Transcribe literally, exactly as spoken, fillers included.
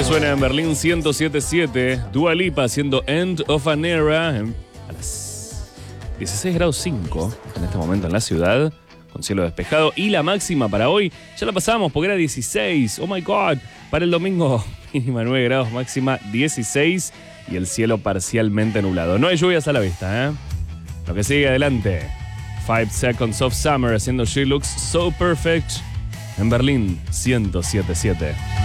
suena en Berlín ciento siete punto siete. Dua Lipa haciendo End of an Era a las dieciséis grados cinco en este momento en la ciudad, con cielo despejado. Y la máxima para hoy, ya la pasamos porque era dieciséis. Oh my God. Para el domingo, mínima nueve grados, máxima dieciséis. Y el cielo parcialmente nublado. No hay lluvias a la vista, ¿eh? Lo que sigue adelante. Five Seconds of Summer haciendo She Looks So Perfect en Berlín ciento siete punto siete.